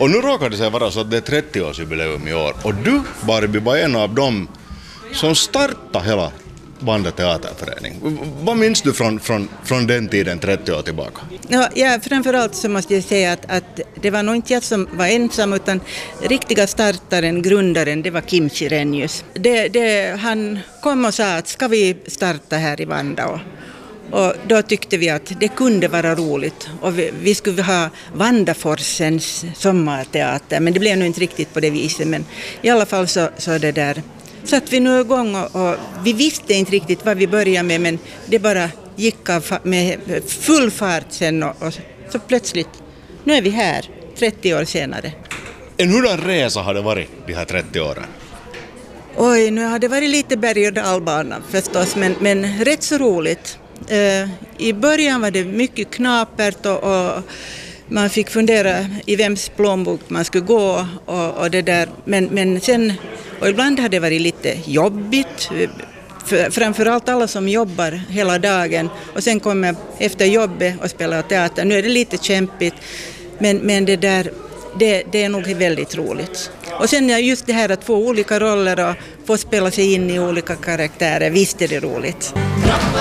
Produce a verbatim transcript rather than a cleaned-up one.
Och nu råkar det sig vara så att det är trettioårsjubileum i år. Och du, Barbie, var en av dem som startade hela Vanda teaterförening. Vad minns du från, från, från den tiden trettio år tillbaka? Ja, ja, framförallt så måste jag säga att, att det var nog inte jag som var ensam, utan riktiga startaren, grundaren, det var Kim Chirenius. Det, det, han kom och sa att ska vi starta här i Vanda, och, och då tyckte vi att det kunde vara roligt. Och vi, vi skulle ha Vandaforsens sommarteater, men det blev nog inte riktigt på det viset. Men i alla fall så, så det där. Så att vi nu igång och, och vi visste inte riktigt vad vi började med, men det bara gick av med full fart sen och, och så plötsligt, nu är vi här trettio år senare. En hurdan resa har det varit de här trettio åren? Oj, nu har det varit lite berg- och dalbana förstås, men, men rätt så roligt. Uh, I början var det mycket knapert och, och man fick fundera i vems plånbok man skulle gå och, och det där, men, men sen, och ibland har det varit lite jobbigt, för, framförallt alla som jobbar hela dagen och sen kommer efter jobbet och spelar teater. Nu är det lite kämpigt, men, men det där, det, det är nog väldigt roligt. Och sen just det här att få olika roller och få spela sig in i olika karaktärer, visst är det roligt.